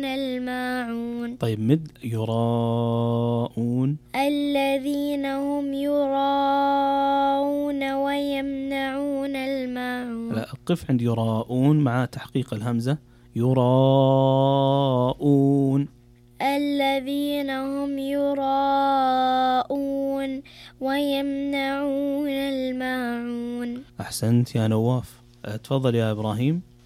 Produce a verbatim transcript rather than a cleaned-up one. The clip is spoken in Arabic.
الماعون. طيب مد يراءون. الذين هم يراءون ويمنعون الماعون. لا، أقف عند يراءون مع تحقيق الهمزة. يراءون. الذين هم يراءون ويمنعون الماعون. أحسنت يا نواف. تفضل يا إبراهيم.